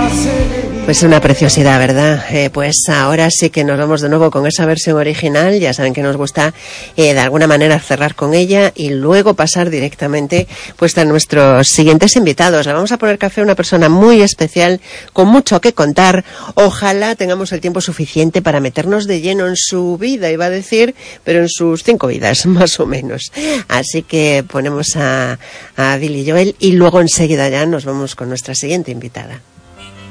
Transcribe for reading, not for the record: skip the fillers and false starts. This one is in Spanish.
Pues una preciosidad, ¿verdad? Pues ahora sí que nos vamos de nuevo con esa versión original. Ya saben que nos gusta de alguna manera cerrar con ella y luego pasar directamente pues a nuestros siguientes invitados. Le vamos a poner café a una persona muy especial, con mucho que contar. Ojalá tengamos el tiempo suficiente para meternos de lleno en su vida, iba a decir, pero en sus 5 vidas, más o menos. Así que ponemos a Billy Joel y luego enseguida ya nos vamos con nuestra siguiente invitada.